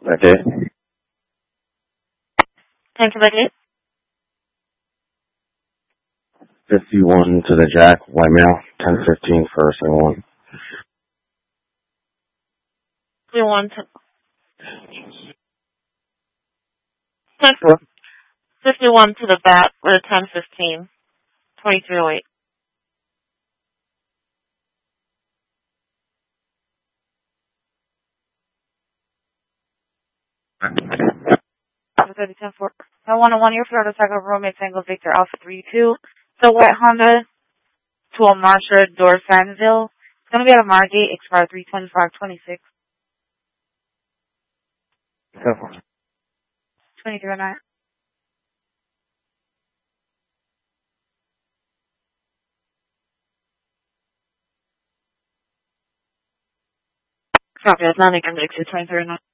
Okay. Thank you, buddy. 51 to the Jack, white male, 1015 for a single one. 51 to 51 to the bat with a 1015. 2308. Alpha 30 10-4. I want a 1 year Florida Cycle Romeo Tango Victor Alpha 32. So white Honda to a Marsha Door Fanville. It's going to be at a Margate, expire 32526. 2309. Copy, that's not making 2309.